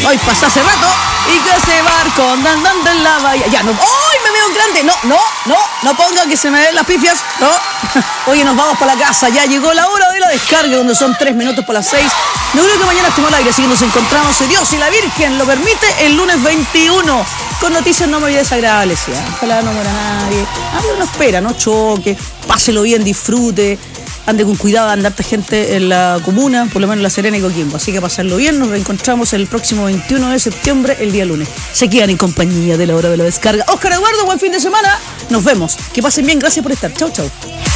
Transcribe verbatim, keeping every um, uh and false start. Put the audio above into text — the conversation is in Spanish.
Hoy pasó hace rato y que ese barco andando en la bahía. Ya, no. ¡Ay, me veo grande! No, no, no, no ponga que se me den las pifias. No. Oye, nos vamos para la casa. Ya llegó la hora de la descarga, donde son tres minutos para las seis. No creo que mañana estemos al aire, así que nos encontramos, si Dios y la Virgen lo permite, el lunes veintiuno, con noticias no muy desagradables. ¿Ya? Ojalá no muera nadie. Ah, pero no espera, no choque, páselo bien, disfrute. Ande con cuidado, ande harta gente en la comuna, por lo menos en La Serena y Coquimbo. Así que pasarlo bien, nos reencontramos el próximo veintiuno de septiembre, el día lunes. Se quedan en compañía de la hora de la descarga. Óscar Eduardo, buen fin de semana. Nos vemos. Que pasen bien, gracias por estar. Chau, chau.